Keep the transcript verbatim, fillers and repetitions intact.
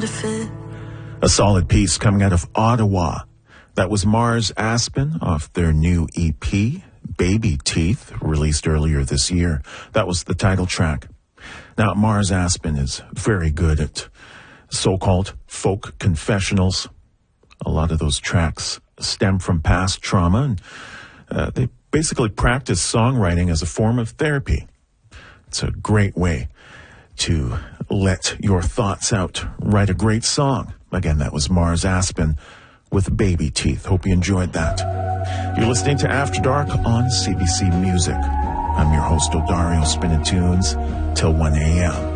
to fit. A solid piece coming out of Ottawa. That was Mars Aspen off their new E P, Baby Teeth, released earlier this year. That was the title track. Now, Mars Aspen is very good at so-called folk confessionals. A lot of those tracks stem from past trauma, and uh, they basically practice songwriting as a form of therapy. It's a great way to let your thoughts out, write a great song. Again, that was Mars Aspen with Baby Teeth. Hope you enjoyed that. You're listening to After Dark on C B C Music. I'm your host, Odario, spinning tunes till one a.m.